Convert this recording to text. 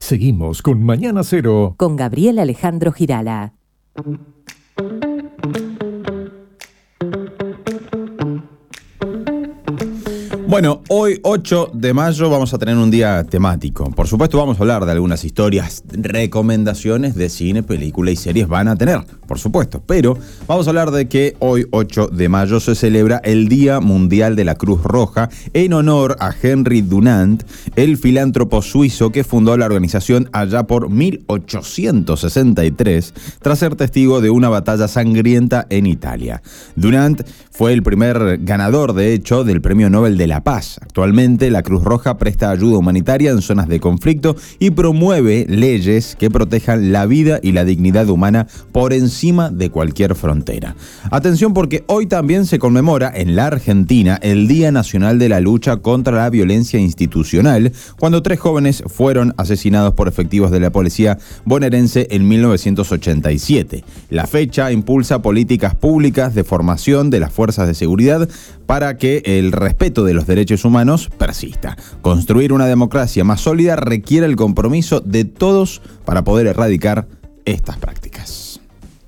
Seguimos con Mañana Cero. Con Gabriel Alejandro Girala. Bueno, hoy 8 de mayo vamos a tener un día temático. Por supuesto vamos a hablar de algunas historias, recomendaciones de cine, película y series van a tener, por supuesto. Pero vamos a hablar de que hoy 8 de mayo se celebra el Día Mundial de la Cruz Roja en honor a Henry Dunant, el filántropo suizo que fundó la organización allá por 1863 tras ser testigo de una batalla sangrienta en Italia. Dunant fue el primer ganador, de hecho, del Premio Nobel de la Paz. Actualmente, la Cruz Roja presta ayuda humanitaria en zonas de conflicto y promueve leyes que protejan la vida y la dignidad humana por encima de cualquier frontera. Atención, porque hoy también se conmemora en la Argentina el Día Nacional de la Lucha contra la Violencia Institucional, cuando 3 jóvenes fueron asesinados por efectivos de la policía bonaerense en 1987. La fecha impulsa políticas públicas de formación de las fuerzas de seguridad para que el respeto de los derechos humanos persista. Construir una democracia más sólida requiere el compromiso de todos para poder erradicar estas prácticas.